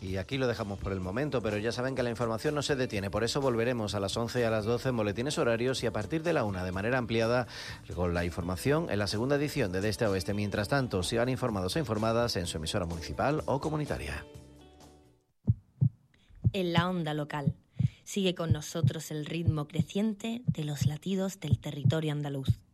Y aquí lo dejamos por el momento, pero ya saben que la información no se detiene. Por eso volveremos a las 11 y a las 12 en boletines horarios y a partir de la 1 de manera ampliada con la información en la segunda edición de Este a Oeste. Mientras tanto, sigan informados e informadas en su emisora municipal o comunitaria. En la onda local. Sigue con nosotros el ritmo creciente de los latidos del territorio andaluz.